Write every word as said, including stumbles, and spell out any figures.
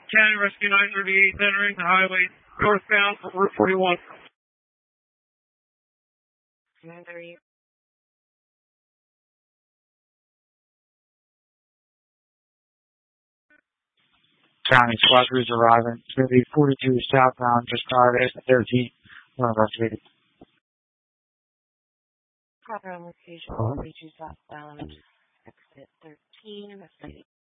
County Rescue nine thirty-eight entering the highway northbound from Route forty-one. nine thirty-eight. County squad crews arriving. It's going to be forty-two southbound, just prior to exit thirteen. We're investigating. Proper on location, forty-two southbound, exit thirteen, investigating.